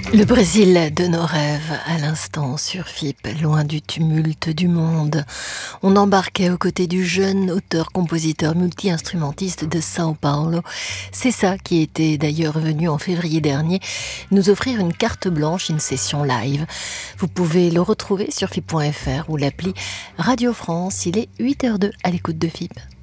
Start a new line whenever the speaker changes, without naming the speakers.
Le Brésil de nos rêves, à l'instant sur FIP, loin du tumulte du monde. On embarquait aux côtés du jeune auteur-compositeur multi-instrumentiste de São Paulo. C'est ça qui était d'ailleurs venu en février dernier nous offrir une carte blanche, une session live. Vous pouvez le retrouver sur FIP.fr ou l'appli Radio France. Il est 8h02 à l'écoute de FIP.